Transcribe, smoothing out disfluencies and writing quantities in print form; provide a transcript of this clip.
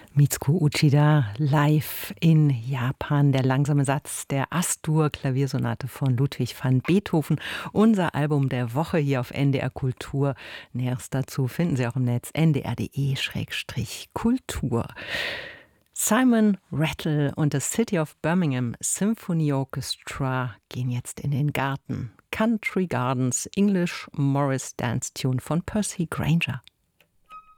Mitsuko Uchida live in Japan. Der langsame Satz der As-Dur-Klaviersonate von Ludwig van Beethoven. Unser Album der Woche hier auf NDR Kultur. Näheres dazu finden Sie auch im Netz ndr.de/kultur. Simon Rattle und das City of Birmingham Symphony Orchestra gehen jetzt in den Garten. Country Gardens English Morris Dance Tune von Percy Grainger.